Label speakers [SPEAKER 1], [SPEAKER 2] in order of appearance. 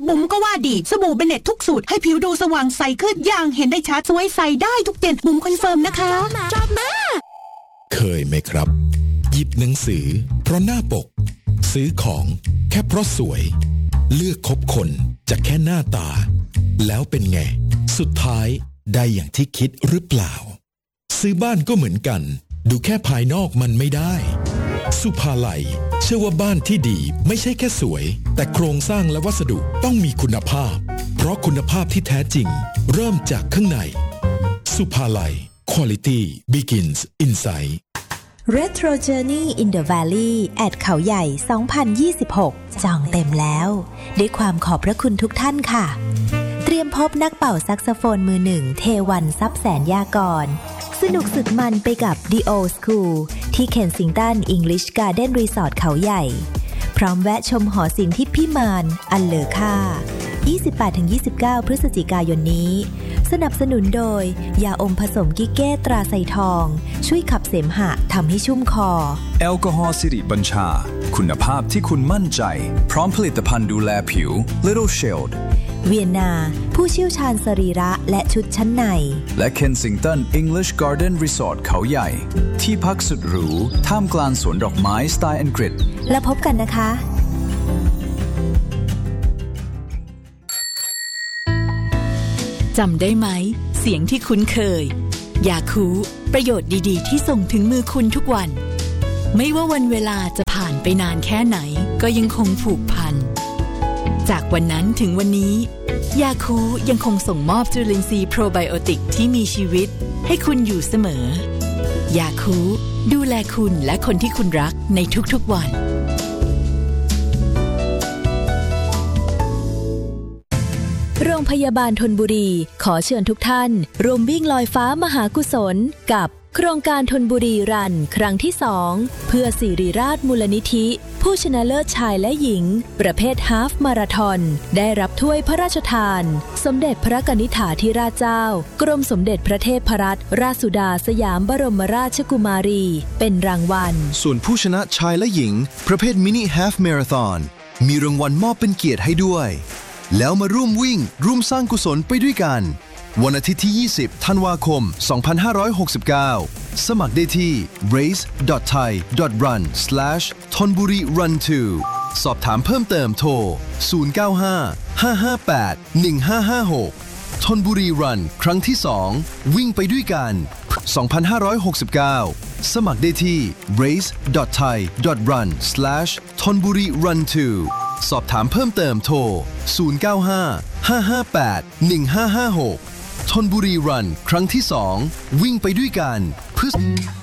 [SPEAKER 1] บุ๋มก็ว่าดีสบู่เบเน็ตทุกสูตรให้ผิวดูสว่างใสขึ้นอย่างเห็นได้ชัดสวยใสได้ทุกเย็นบุ๋มคอนเฟิร์มนะคะชอบมาก
[SPEAKER 2] เคยไหมครับหยิบหนังสือเพราะหน้าปกซื้อของแค่เพราะสวยเลือกคบคนจากแค่หน้าตาแล้วเป็นไงสุดท้ายได้อย่างที่คิดหรือเปล่าซื้อบ้านก็เหมือนกันดูแค่ภายนอกมันไม่ได้สุภาลัยเชื่อว่าบ้านที่ดีไม่ใช่แค่สวยแต่โครงสร้างและวัสดุต้องมีคุณภาพเพราะคุณภาพที่แท้จริงเริ่มจากข้างในสุภาลัย Quality begins inside
[SPEAKER 3] Retro Journey in the Valley แอดเขาใหญ่2026จองเต็มแล้วด้วยความขอบพระคุณทุกท่านค่ะเตรียมพบนักเป่าแซกโซโฟนมือหนึ่งเทวันทรัพย์แสนยากรสนุกสุดมันไปกับ The Old School ที่ Kensington English Garden Resort เขาใหญ่พร้อมแวะชมหอศิลป์ที่พิมานอันเลอค่า 28-29 พฤศจิกายนนี้สนับสนุนโดยยาอมผสมกิเก้ตราไซทองช่วยขับเสมหะทำให้ชุ่มคอ
[SPEAKER 4] แอลกอฮอล์สิริบัญชาคุณภาพที่คุณมั่นใจพร้อมผลิตภัณฑ์ดูแลผิว Little Shield
[SPEAKER 3] เวียนนาผู้เชี่ยวชาญสรีระและชุดชั้นใน
[SPEAKER 4] และ Kensington English Garden Resort เขาใหญ่ที่พักสุดหรูท่ามกลางสวนดอกไม้สไตล์อังกฤษ
[SPEAKER 3] แล้วพบกันนะคะ
[SPEAKER 5] จำได้ไหมเสียงที่คุ้นเคยยาคูประโยชน์ดีๆที่ส่งถึงมือคุณทุกวันไม่ว่าวันเวลาจะผ่านไปนานแค่ไหนก็ยังคงผูกพันจากวันนั้นถึงวันนี้ยาคูยังคงส่งมอบจุลินทรีย์โปรไบโอติกที่มีชีวิตให้คุณอยู่เสมอยาคูดูแลคุณและคนที่คุณรักในทุกๆวัน
[SPEAKER 3] โรงพยาบาลธนบุรีขอเชิญทุกท่านร่วมวิ่งลอยฟ้ามหากุศลกับโครงการธนบุรีรันครั้งที่2เพื่อสิริราชมูลนิธิผู้ชนะเลิศชายและหญิงประเภทฮาล์ฟมาราธอนได้รับถ้วยพระราชทานสมเด็จพระกนิษฐาธิราชเจ้ากรมสมเด็จพระเทพรัตนราชสุดาสยามบรมราชกุมารีเป็นรางวัล
[SPEAKER 6] ส่วนผู้ชนะชายและหญิงประเภทมินิฮาล์ฟมาราธอนมีรางวัลมอบเป็นเกียรติให้ด้วยแล้วมาร่วมวิ่งร่วมสร้างกุศลไปด้วยกันวันอาทิตย์ที่20ธันวาคม2569สมัครได้ที่ race.thai.run/thonburi-run2 สอบถามเพิ่มเติมโทร095-558-1556ธนบุรีรันครั้งที่2วิ่งไปด้วยกัน2569สมัครได้ที่ race.thai.run/thonburi-run2 สอบถามเพิ่มเติมโทร095-558-1556ธนบุรีรันครั้งที่2วิ่งไปด้วยกัน